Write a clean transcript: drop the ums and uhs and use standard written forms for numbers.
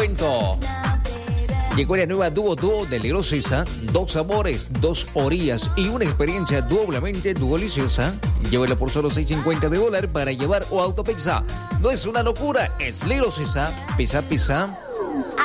descuento. Llegó la nueva Dúo de Little Caesar, 2 sabores, 2 orillas y una experiencia doblemente deliciosa. Llévelo por solo $6.50 para llevar o autopizza. No es una locura, es Little Caesar. Pizza.